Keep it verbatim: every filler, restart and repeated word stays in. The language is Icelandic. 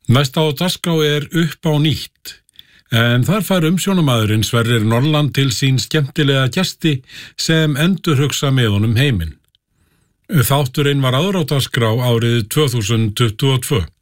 Næst á dagskrá er upp á nýtt, en þar fær umsjónamaðurinn Sverrir Norland til sín skemmtilega gesti sem endurhugsa með honum heiminn. Þátturinn var áður á dagskrá árið tvö þúsund tuttugu og tvö.